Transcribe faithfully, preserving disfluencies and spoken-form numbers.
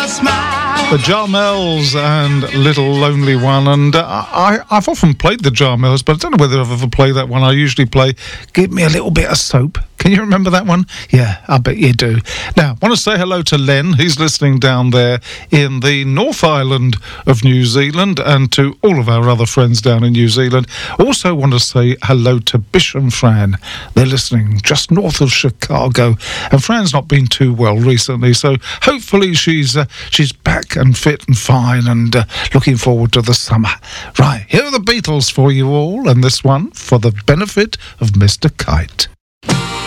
The Jarmels and Little Lonely One, and uh, I, I've often played the Jarmels, but I don't know whether I've ever played that one. I usually play Give Me a Little Bit of Soap. Can you remember that one? Yeah, I bet you do. Now, I want to say hello to Len. He's listening down there in the North Island of New Zealand, and to all of our other friends down in New Zealand. Also want to say hello to Bish and Fran. They're listening just north of Chicago, and Fran's not been too well recently, so hopefully she's uh, she's back and fit and fine, and uh, looking forward to the summer. Right, here are the Beatles for you all, and this one for the benefit of Mister Kite.